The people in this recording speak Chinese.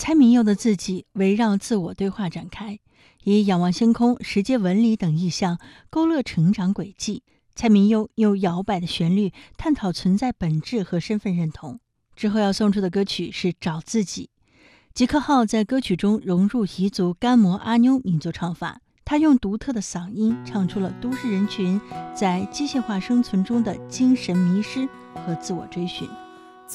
蔡明佑的字迹围绕自我对话展开，以仰望星空、时节纹理等意象勾勒成长轨迹。蔡明佑用摇摆的旋律探讨存在本质和身份认同。之后要送出的歌曲是《找自己》。吉克浩在歌曲中融入彝族干摩阿妞民族唱法，他用独特的嗓音唱出了都市人群在机械化生存中的精神迷失和自我追寻。